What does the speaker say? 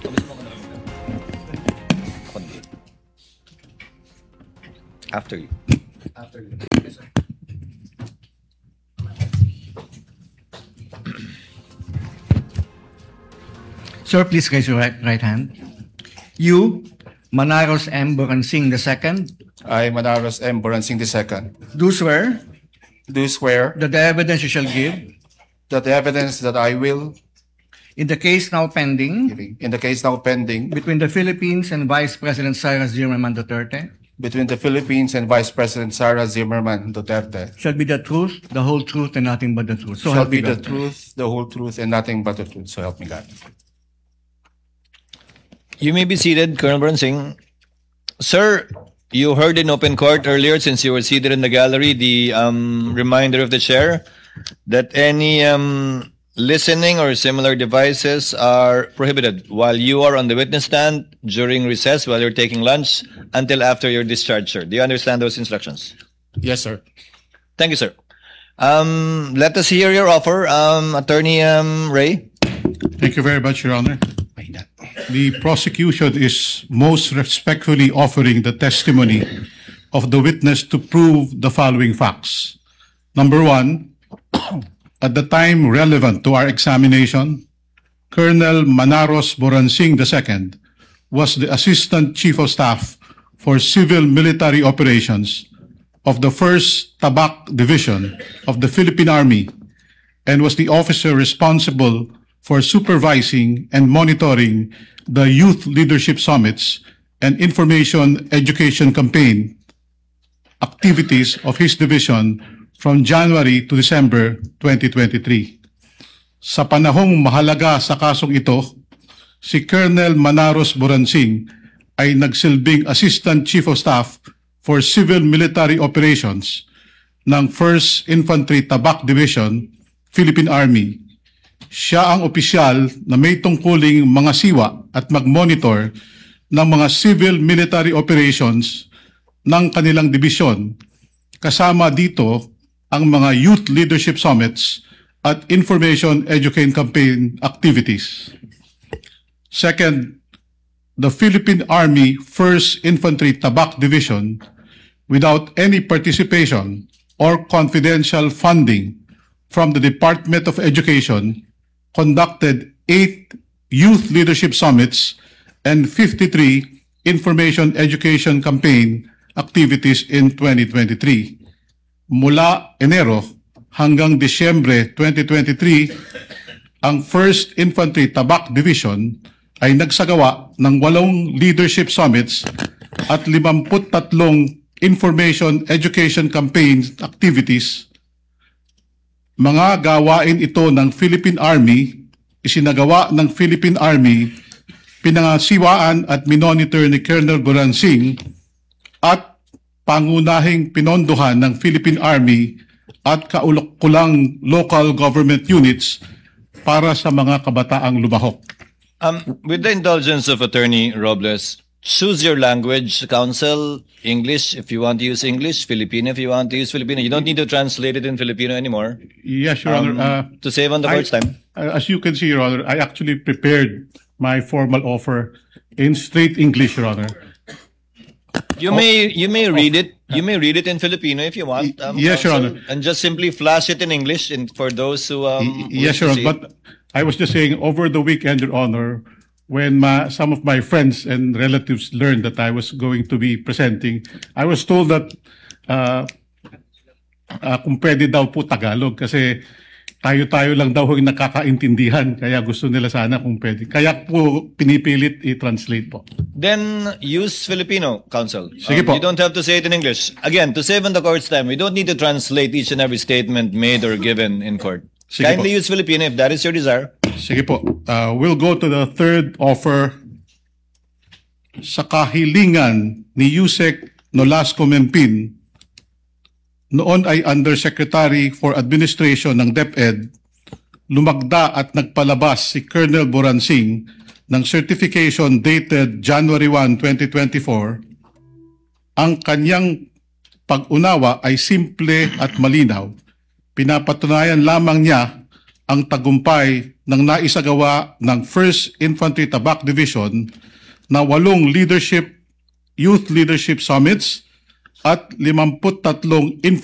After you. Sir, please raise your right hand. You, Manaros M. Boransing II, I, Manaros M. Boransing II, do swear do swear that the evidence you shall give that the evidence that I will, in the case now pending in the case now pending between the Philippines and Vice President Sara Zimmerman Duterte between the Philippines and Vice President Sara Zimmerman Duterte shall be the truth, the whole truth, and nothing but the truth. So shall help be me the God. truth, the whole truth, and nothing but the truth. So help me God. You may be seated, Colonel Boransing. Sir, you heard in open court earlier, since you were seated in the gallery, the reminder of the chair that any listening or similar devices are prohibited while you are on the witness stand, during recess, while you're taking lunch, until after your discharge, sir. Do you understand those instructions? Yes, sir. Thank you, sir. Let us hear your offer, Attorney Ray. Thank you very much, Your Honor. The prosecution is most respectfully offering the testimony of the witness to prove the following facts. Number one, at the time relevant to our examination, Colonel Manaros Boransing II was the Assistant Chief of Staff for Civil Military Operations of the 1st Tabak Division of the Philippine Army and was the officer responsible for supervising and monitoring the Youth Leadership Summits and Information Education Campaign activities of his division from January to December 2023. Sa panahong mahalaga sa kasong ito, si Colonel Manaros Boransing ay nagsilbing Assistant Chief of Staff for Civil Military Operations ng 1st Infantry Tabak Division, Philippine Army. Siya ang opisyal na may tungkuling mga siwa at mag-monitor ng mga civil military operations ng kanilang dibisyon. Kasama dito ang mga Youth Leadership Summits at Information Education Campaign activities. Second, the Philippine Army 1st Infantry Tabak Division, without any participation or confidential funding from the Department of Education, conducted 8 Youth Leadership Summits and 53 Information Education Campaign activities in 2023. Mula Enero hanggang Disyembre 2023, ang 1st Infantry Tabak Division ay nagsagawa ng 8 leadership summits at 53 Information Education Campaign activities. Mga gawain ito ng Philippine Army, isinagawa ng Philippine Army, pinangasiwaan at minonitor ni Colonel Boransing at pangunahing pinondohan ng Philippine Army at kaukulang local government units para sa mga kabataang lumahok. With the indulgence of Attorney Robles, choose your language, counsel. English if you want to use English, Filipino if you want to use Filipino. You don't need to translate it in Filipino anymore. Yes, Your Honor. To save on the court's time. As you can see, Your Honor, I actually prepared my formal offer in straight English, Your Honor. You may read it. You may read it in Filipino if you want. Yes, Your Honor. And just simply flash it in English for those who yes, Your Honor. But I was just saying, over the weekend, Your Honor, when some of my friends and relatives learned that I was going to be presenting, I was told that kung pwede daw po Tagalog kasi tayo-tayo lang daw yung nakakaintindihan. Kaya gusto nila sana kung pwede. Kaya po pinipilit i-translate po. Then use Filipino, counsel. Sige po. You don't have to say it in English. Again, to save on the court's time, we don't need to translate each and every statement made or given in court. Sige Kindly po. use Filipino if that is your desire. Sige po. We'll go to the third offer. Sa kahilingan ni Yusek Nolasco Mempin, noon ay Undersecretary for Administration ng DepEd, lumagda at nagpalabas si Colonel Boransing ng certification dated January 1, 2024. Ang kanyang pag-unawa ay simple at malinaw. Pinapatunayan lamang niya ang tagumpay ng naisagawa ng 1st Infantry Tabak Division na 8 youth leadership summits at 53